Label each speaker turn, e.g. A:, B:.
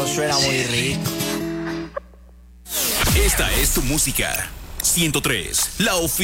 A: suena muy rico.
B: Esta es tu música. 103, la oficina.